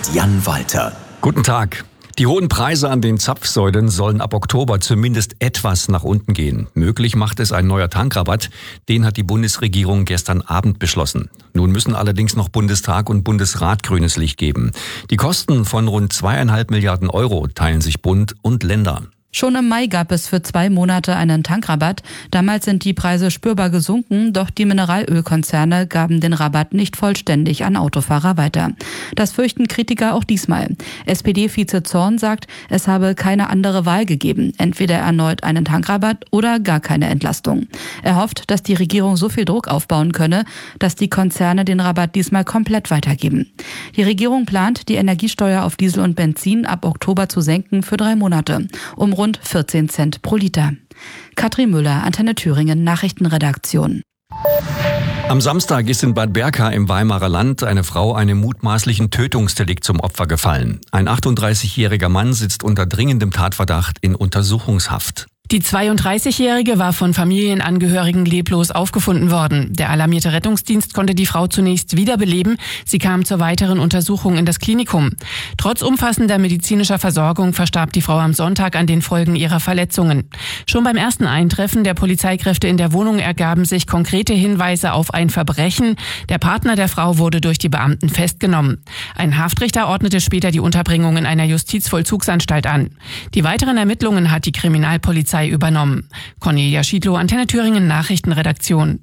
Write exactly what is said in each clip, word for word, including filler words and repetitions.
Jan Walter. Guten Tag. Die hohen Preise an den Zapfsäulen sollen ab Oktober zumindest etwas nach unten gehen. Möglich macht es ein neuer Tankrabatt. Den hat die Bundesregierung gestern Abend beschlossen. Nun müssen allerdings noch Bundestag und Bundesrat grünes Licht geben. Die Kosten von rund zweieinhalb Milliarden Euro teilen sich Bund und Länder. Schon im Mai gab es für zwei Monate einen Tankrabatt. Damals sind die Preise spürbar gesunken, doch die Mineralölkonzerne gaben den Rabatt nicht vollständig an Autofahrer weiter. Das fürchten Kritiker auch diesmal. S P D-Vize Zorn sagt, es habe keine andere Wahl gegeben. Entweder erneut einen Tankrabatt oder gar keine Entlastung. Er hofft, dass die Regierung so viel Druck aufbauen könne, dass die Konzerne den Rabatt diesmal komplett weitergeben. Die Regierung plant, die Energiesteuer auf Diesel und Benzin ab Oktober zu senken für drei Monate, um rund vierzehn Cent pro Liter. Katrin Müller, Antenne Thüringen, Nachrichtenredaktion. Am Samstag ist in Bad Berka im Weimarer Land eine Frau einem mutmaßlichen Tötungsdelikt zum Opfer gefallen. Ein achtunddreißigjähriger Mann sitzt unter dringendem Tatverdacht in Untersuchungshaft. Die zweiunddreißigjährige war von Familienangehörigen leblos aufgefunden worden. Der alarmierte Rettungsdienst konnte die Frau zunächst wiederbeleben. Sie kam zur weiteren Untersuchung in das Klinikum. Trotz umfassender medizinischer Versorgung verstarb die Frau am Sonntag an den Folgen ihrer Verletzungen. Schon beim ersten Eintreffen der Polizeikräfte in der Wohnung ergaben sich konkrete Hinweise auf ein Verbrechen. Der Partner der Frau wurde durch die Beamten festgenommen. Ein Haftrichter ordnete später die Unterbringung in einer Justizvollzugsanstalt an. Die weiteren Ermittlungen hat die Kriminalpolizei übernommen. Cornelia Schiedlow, Antenne Thüringen, Nachrichtenredaktion.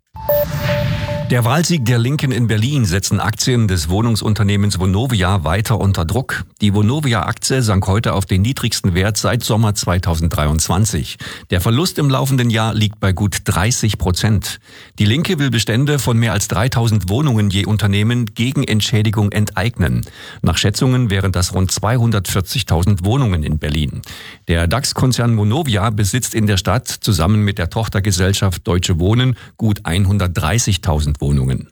Der Wahlsieg der Linken in Berlin setzen Aktien des Wohnungsunternehmens Vonovia weiter unter Druck. Die Vonovia-Aktie sank heute auf den niedrigsten Wert seit Sommer zweitausenddreiundzwanzig. Der Verlust im laufenden Jahr liegt bei gut dreißig Prozent. Die Linke will Bestände von mehr als dreitausend Wohnungen je Unternehmen gegen Entschädigung enteignen. Nach Schätzungen wären das rund zweihundertvierzigtausend Wohnungen in Berlin. Der DAX-Konzern Vonovia besitzt in der Stadt zusammen mit der Tochtergesellschaft Deutsche Wohnen gut hundertdreißigtausend Wohnungen.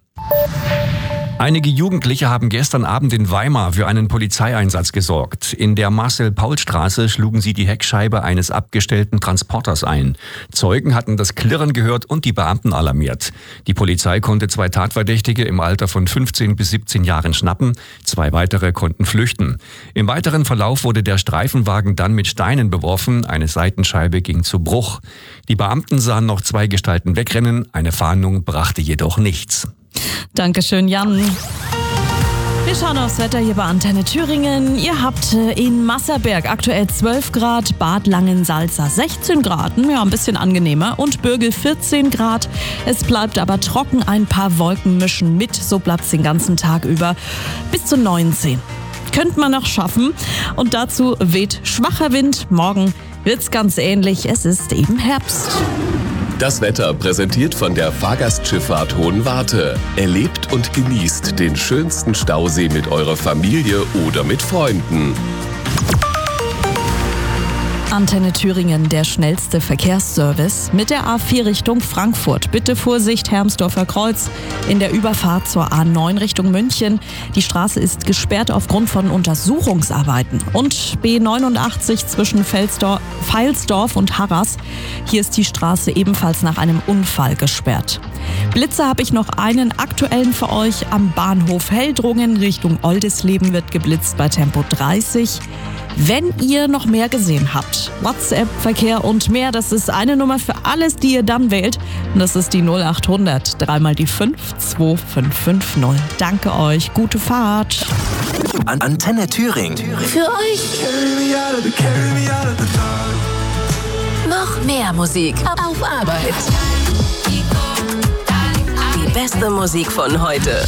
Einige Jugendliche haben gestern Abend in Weimar für einen Polizeieinsatz gesorgt. In der Marcel-Paul-Straße schlugen sie die Heckscheibe eines abgestellten Transporters ein. Zeugen hatten das Klirren gehört und die Beamten alarmiert. Die Polizei konnte zwei Tatverdächtige im Alter von fünfzehn bis siebzehn Jahren schnappen. Zwei weitere konnten flüchten. Im weiteren Verlauf wurde der Streifenwagen dann mit Steinen beworfen. Eine Seitenscheibe ging zu Bruch. Die Beamten sahen noch zwei Gestalten wegrennen. Eine Fahndung brachte jedoch nichts. Dankeschön, Jan. Wir schauen aufs Wetter hier bei Antenne Thüringen. Ihr habt in Masserberg aktuell zwölf Grad, Bad Langensalza sechzehn Grad, ja, ein bisschen angenehmer, und Bürgel vierzehn Grad. Es bleibt aber trocken, ein paar Wolken mischen mit, so bleibt es den ganzen Tag über bis zu neunzehn. Könnte man noch schaffen, und dazu weht schwacher Wind. Morgen wird's ganz ähnlich, es ist eben Herbst. Das Wetter präsentiert von der Fahrgastschifffahrt Hohenwarte. Erlebt und genießt den schönsten Stausee mit eurer Familie oder mit Freunden. Antenne Thüringen, der schnellste Verkehrsservice mit der A vier Richtung Frankfurt. Bitte Vorsicht, Hermsdorfer Kreuz in der Überfahrt zur A neun Richtung München. Die Straße ist gesperrt aufgrund von Untersuchungsarbeiten. Und B neunundachtzig zwischen Felsdorf, Feilsdorf und Harras. Hier ist die Straße ebenfalls nach einem Unfall gesperrt. Blitze habe ich noch einen aktuellen für euch. Am Bahnhof Heldrungen Richtung Oldisleben wird geblitzt bei Tempo dreißig. Wenn ihr noch mehr gesehen habt, WhatsApp, Verkehr und mehr, das ist eine Nummer für alles, die ihr dann wählt. Und das ist die null achthundert, dreimal die fünf, zwei fünf fünf null. Danke euch, gute Fahrt. An Antenne Thüringen. Für euch. Noch mehr Musik auf Arbeit. Die beste Musik von heute.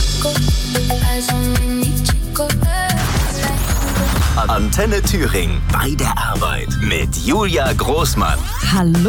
Antenne Thüringen bei der Arbeit mit Julia Großmann. Hallo.